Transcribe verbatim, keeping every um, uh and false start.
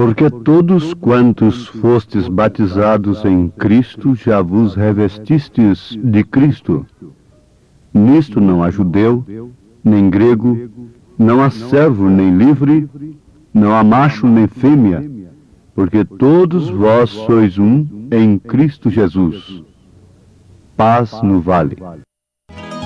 Porque todos quantos fostes batizados em Cristo já vos revestistes de Cristo. Nisto não há judeu, nem grego, não há servo nem livre, não há macho nem fêmea, porque todos vós sois um em Cristo Jesus. Paz no vale.